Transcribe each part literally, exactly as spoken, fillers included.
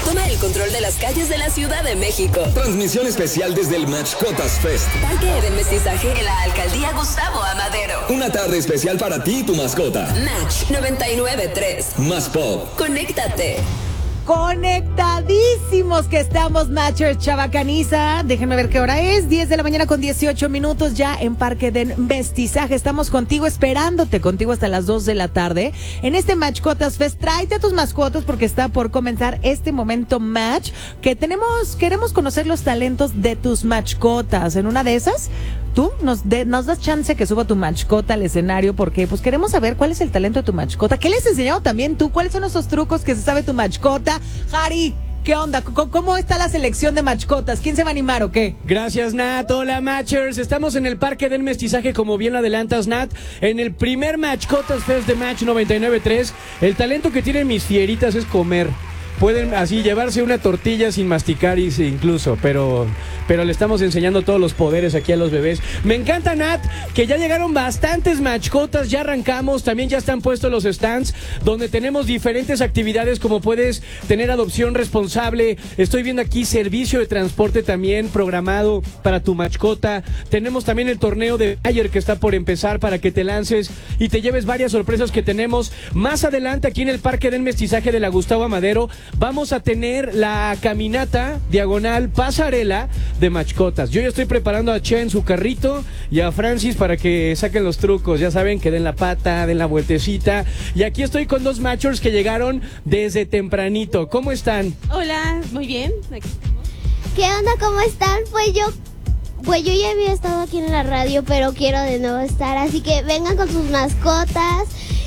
toma el control de las calles de la Ciudad de México. Transmisión especial desde el Mascotas Fest. Parque del Mestizaje en la Alcaldía Gustavo Amadero. Una tarde especial para ti y tu mascota. Match noventa y nueve punto tres. Más pop. Conéctate. Conectadísimos que estamos, Matchers Chavacaniza. Déjenme ver qué hora es. diez de la mañana con dieciocho minutos ya en Parque del Mestizaje. Estamos contigo, esperándote contigo hasta las dos de la tarde. En este Mascotas Fest, tráete a tus mascotas porque está por comenzar este momento match. Que tenemos, queremos conocer los talentos de tus mascotas. En una de esas, tú nos, de, nos das chance que suba tu mascota al escenario porque pues queremos saber cuál es el talento de tu mascota. ¿Qué les has enseñado también tú? ¿Cuáles son esos trucos que se sabe tu mascota? Jari, ¿qué onda? ¿Cómo, ¿Cómo está la selección de mascotas? ¿Quién se va a animar o qué? Gracias, Nat. Hola, Matchers. Estamos en el Parque del Mestizaje, como bien lo adelantas, Nat, en el primer Mascotas Fest de Match noventa y nueve punto tres. El talento que tienen mis fieritas es comer. Pueden así llevarse una tortilla sin masticar y sí, incluso, pero, pero le estamos enseñando todos los poderes aquí a los bebés. Me encanta, Nat, que ya llegaron bastantes mascotas, ya arrancamos, también ya están puestos los stands, donde tenemos diferentes actividades, como puedes tener adopción responsable. Estoy viendo aquí servicio de transporte también programado para tu mascota. Tenemos también el torneo de ayer que está por empezar para que te lances y te lleves varias sorpresas que tenemos. Más adelante, aquí en el Parque del Mestizaje de la Gustavo Amadero, vamos a tener la caminata diagonal pasarela de mascotas. Yo ya estoy preparando a Che en su carrito y a Francis para que saquen los trucos. Ya saben, que den la pata, den la vueltecita. Y aquí estoy con dos matchers que llegaron desde tempranito. ¿Cómo están? Hola, muy bien. Aquí. ¿Qué onda? ¿Cómo están? Pues yo, pues yo ya había estado aquí en la radio, pero quiero de nuevo estar. Así que vengan con sus mascotas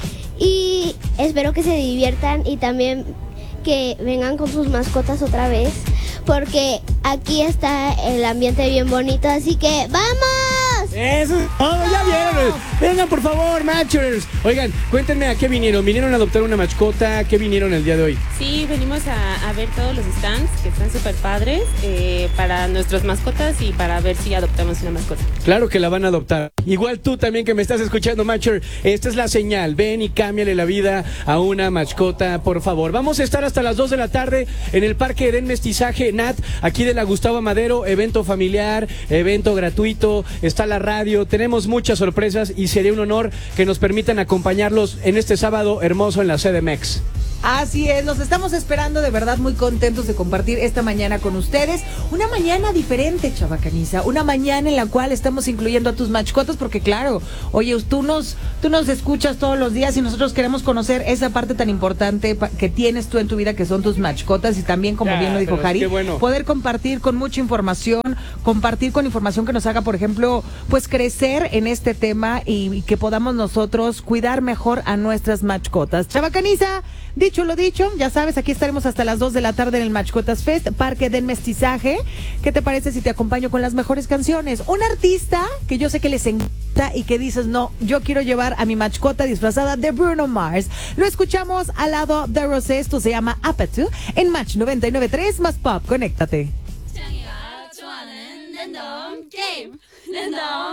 y espero que se diviertan y también que vengan con sus mascotas otra vez, porque aquí está el ambiente bien bonito, así que ¡vamos! Eso es todo, ya vieron. Vengan, por favor, Matchers. Oigan, cuéntenme a qué vinieron. ¿Vinieron a adoptar una mascota? ¿Qué vinieron el día de hoy? Sí, venimos a, a ver todos los stands que están súper padres eh, para nuestras mascotas y para ver si adoptamos una mascota. Claro que la van a adoptar. Igual tú también que me estás escuchando, Matcher, esta es la señal. Ven y cámbiale la vida a una mascota, por favor. Vamos a estar hasta las dos de la tarde en el Parque del Mestizaje, Nat, aquí de la Gustavo Amadero, evento familiar, evento gratuito, está la radio, tenemos muchas sorpresas y sería un honor que nos permitan acompañarlos en este sábado hermoso en la C D M X. Así es, los estamos esperando, de verdad muy contentos de compartir esta mañana con ustedes. Una mañana diferente, Chavacaniza, una mañana en la cual estamos incluyendo a tus mascotas porque claro, oye, tú nos, tú nos escuchas todos los días y nosotros queremos conocer esa parte tan importante que tienes tú en tu vida que son tus mascotas y también, como ya, bien lo dijo Jari, bueno, poder compartir con mucha información, compartir con información que nos haga, por ejemplo, pues crecer en este tema y, y que podamos nosotros cuidar mejor a nuestras mascotas. Chavacaniza, dicho lo dicho, ya sabes, aquí estaremos hasta las dos de la tarde en el Mascotas Fest, Parque del Mestizaje. ¿Qué te parece si te acompaño con las mejores canciones? Un artista que yo sé que les encanta y que dices, no, yo quiero llevar a mi mascota disfrazada de Bruno Mars. Lo escuchamos al lado de Rosé, esto se llama Apatu, en Match noventa y nueve punto tres, más pop, conéctate.